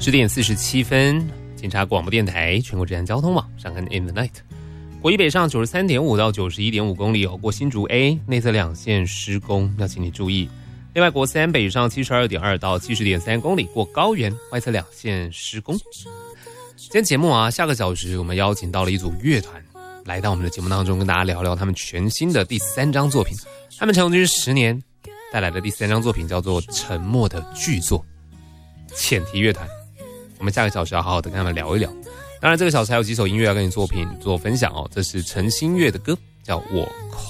10:47，警察广播电台全国治安交通网上看 In the Night。国一北上93.5到91.5公里过新竹 A 内侧两线施工，要请你注意。另外国三北上72.2到70.3公里过高原外侧两线施工。今天节目下个小时我们邀请到了一组乐团来到我们的节目当中，跟大家聊聊他们全新的第3张作品。他们成军10年带来的第3张作品叫做《沉默的巨作》，浅提乐团。我们下个小时要好好的跟他们聊一聊。当然这个小时还有几首音乐要跟你做分享这是陈星月的歌，叫我快